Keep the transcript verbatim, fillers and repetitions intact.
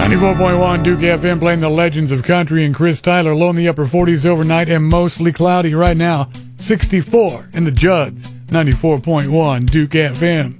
ninety-four point one Duke F M playing the legends of country and Chris Tyler. Low in the upper forties overnight and mostly cloudy right now. sixty-four in the Judds. ninety-four point one Duke F M.